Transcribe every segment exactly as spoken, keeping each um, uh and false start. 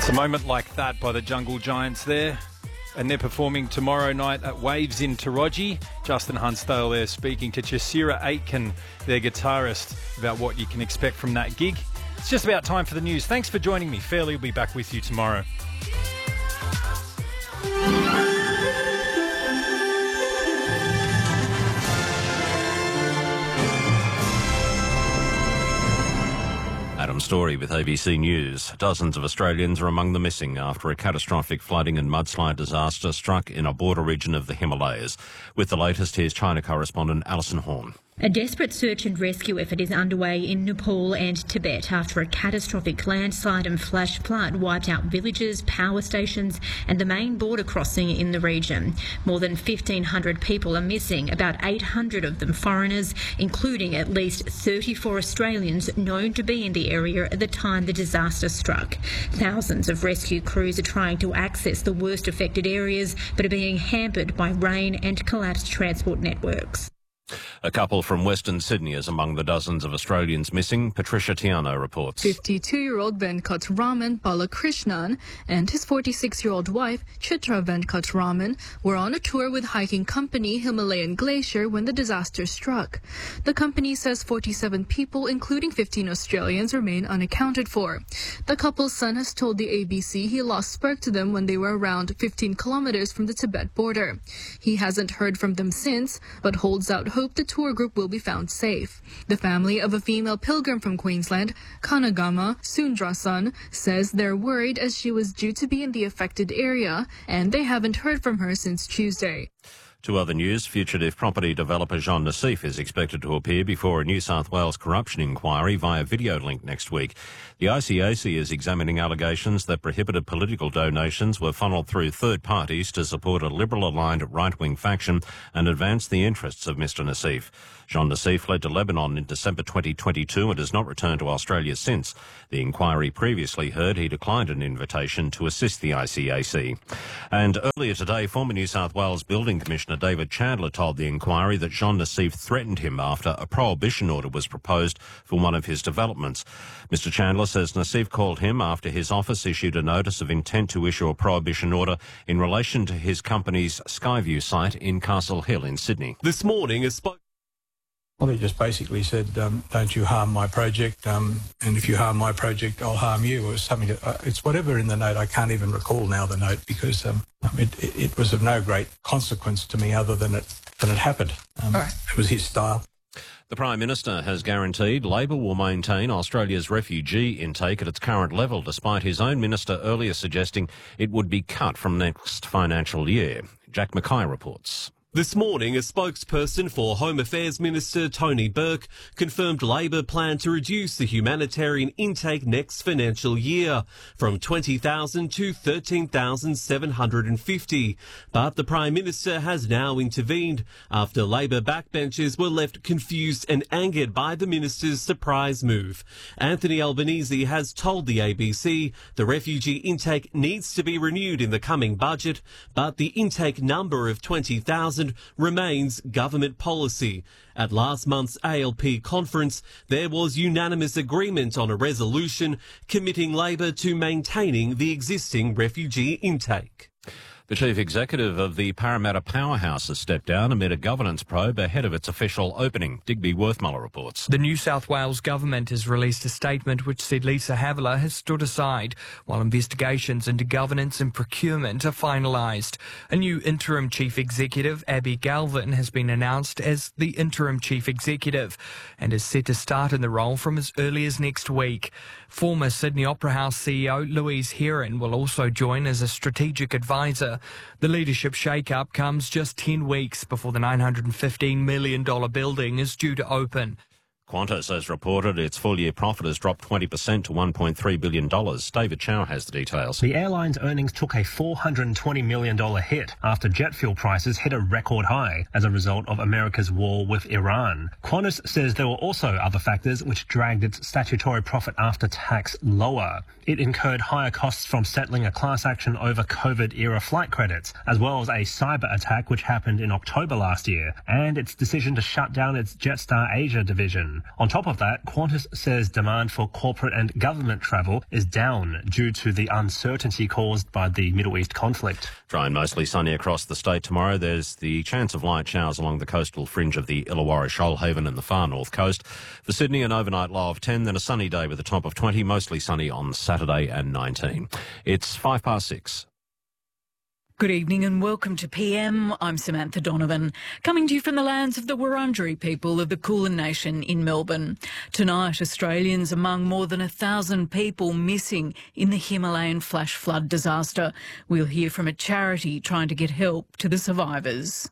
It's a moment like that by the Jungle Giants there. And they're performing tomorrow night at Waves in Taraji. Justin Huntsdale there speaking to Chasira Aitken, their guitarist, about what you can expect from that gig. It's just about time for the news. Thanks for joining me. Fairly will be back with you tomorrow. Adam Story with A B C News. Dozens of Australians are among the missing after a catastrophic flooding and mudslide disaster struck in a border region of the Himalayas. With the latest, here's China correspondent Alison Horn. A desperate search and rescue effort is underway in Nepal and Tibet after a catastrophic landslide and flash flood wiped out villages, power stations and the main border crossing in the region. More than fifteen hundred people are missing, about eight hundred of them foreigners, including at least thirty-four Australians known to be in the area at the time the disaster struck. Thousands of rescue crews are trying to access the worst affected areas but are being hampered by rain and collapsed transport networks. A couple from Western Sydney is among the dozens of Australians missing. Patricia Tiano reports. fifty-two-year-old Venkatraman Balakrishnan and his forty-six-year-old wife Chitra Venkatraman were on a tour with hiking company Himalayan Glacier when the disaster struck. The company says forty-seven people, including fifteen Australians, remain unaccounted for. The couple's son has told the A B C he lost spark to them when they were around fifteen kilometres from the Tibet border. He hasn't heard from them since, but holds out hope the tour group will be found safe. The family of a female pilgrim from Queensland, Kanagama Sundrasan, says they're worried as she was due to be in the affected area and they haven't heard from her since Tuesday. To other news, fugitive property developer Jean Nassif is expected to appear before a New South Wales corruption inquiry via video link next week. The I C A C is examining allegations that prohibited political donations were funneled through third parties to support a Liberal-aligned right-wing faction and advance the interests of Mister Nassif. Jean Nassif fled to Lebanon in December twenty twenty-two and has not returned to Australia since. The inquiry previously heard he declined an invitation to assist the I C A C. And earlier today, former New South Wales Building Commissioner David Chandler told the inquiry that Jean Nassif threatened him after a prohibition order was proposed for one of his developments. Mister Chandler says Nassif called him after his office issued a notice of intent to issue a prohibition order in relation to his company's Skyview site in Castle Hill in Sydney. This morning, a spoke. Well, he just basically said, um, don't you harm my project, um, and if you harm my project, I'll harm you, or something. Uh, it's whatever in the note. I can't even recall now the note because um, it, it, it was of no great consequence to me other than it, than it happened. Um, right. It was his style. The Prime Minister has guaranteed Labor will maintain Australia's refugee intake at its current level, despite his own minister earlier suggesting it would be cut from next financial year. Jack Mackay reports. This morning, a spokesperson for Home Affairs Minister Tony Burke confirmed Labor plan to reduce the humanitarian intake next financial year from twenty thousand to thirteen thousand seven hundred fifty. But the Prime Minister has now intervened after Labor backbenchers were left confused and angered by the Minister's surprise move. Anthony Albanese has told the A B C the refugee intake needs to be renewed in the coming budget, but the intake number of twenty thousand remains government policy. At last month's A L P conference, there was unanimous agreement on a resolution committing Labor to maintaining the existing refugee intake. The chief executive of the Parramatta Powerhouse has stepped down amid a governance probe ahead of its official opening. Digby Worthmuller reports. The New South Wales government has released a statement which said Lisa Havilah has stood aside while investigations into governance and procurement are finalised. A new interim chief executive, Abby Galvin, has been announced as the interim chief executive and is set to start in the role from as early as next week. Former Sydney Opera House C E O Louise Heron will also join as a strategic advisor. The leadership shake-up comes just ten weeks before the nine hundred fifteen million dollars building is due to open. Qantas has reported its full-year profit has dropped twenty percent to one point three billion dollars. David Chow has the details. The airline's earnings took a four hundred twenty million dollars hit after jet fuel prices hit a record high as a result of America's war with Iran. Qantas says there were also other factors which dragged its statutory profit after tax lower. It incurred higher costs from settling a class action over COVID-era flight credits, as well as a cyber attack which happened in October last year, and its decision to shut down its Jetstar Asia division. On top of that, Qantas says demand for corporate and government travel is down due to the uncertainty caused by the Middle East conflict. Dry and mostly sunny across the state tomorrow. There's the chance of light showers along the coastal fringe of the Illawarra Shoalhaven and the far north coast. For Sydney, an overnight low of ten, then a sunny day with a top of twenty, mostly sunny on Saturday and nineteen. It's five past six. Good evening and welcome to P M. I'm Samantha Donovan, coming to you from the lands of the Wurundjeri people of the Kulin Nation in Melbourne. Tonight, Australians among more than a thousand people missing in the Himalayan flash flood disaster. We'll hear from a charity trying to get help to the survivors.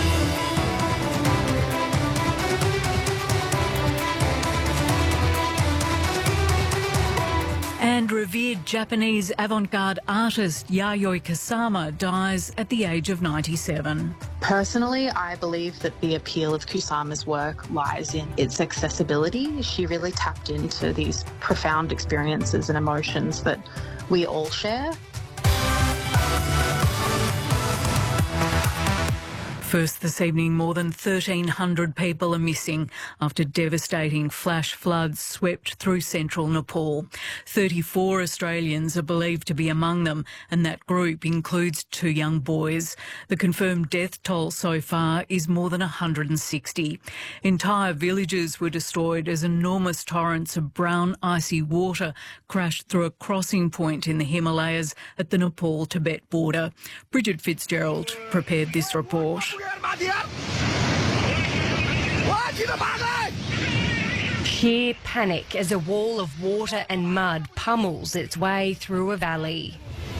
And revered Japanese avant-garde artist Yayoi Kusama dies at the age of ninety-seven. Personally, I believe that the appeal of Kusama's work lies in its accessibility. She really tapped into these profound experiences and emotions that we all share. First this evening, more than thirteen hundred people are missing after devastating flash floods swept through central Nepal. thirty-four Australians are believed to be among them, and that group includes two young boys. The confirmed death toll so far is more than one hundred sixty. Entire villages were destroyed as enormous torrents of brown, icy water crashed through a crossing point in the Himalayas at the Nepal-Tibet border. Bridget Fitzgerald prepared this report. Sheer panic as a wall of water and mud pummels its way through a valley.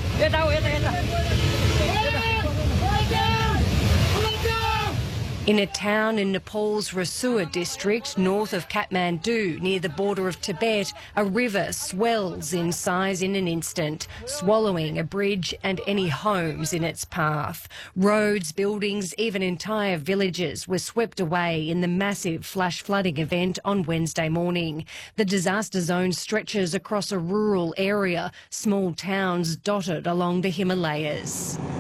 In a town in Nepal's Rasua district, north of Kathmandu, near the border of Tibet, a river swells in size in an instant, swallowing a bridge and any homes in its path. Roads, buildings, even entire villages were swept away in the massive flash flooding event on Wednesday morning. The disaster zone stretches across a rural area, small towns dotted along the Himalayas.